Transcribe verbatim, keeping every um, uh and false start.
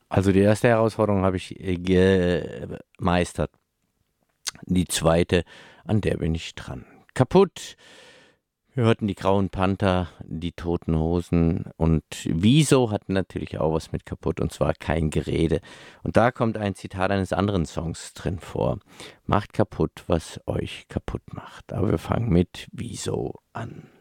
Also die erste Herausforderung habe ich äh, gemeistert. Die zweite, an der bin ich dran. Kaputt. Wir hörten die Grauen Panther, die Toten Hosen und Wieso hat natürlich auch was mit kaputt und zwar kein Gerede. Und da kommt ein Zitat eines anderen Songs drin vor. Macht kaputt, was euch kaputt macht. Aber wir fangen mit Wieso an.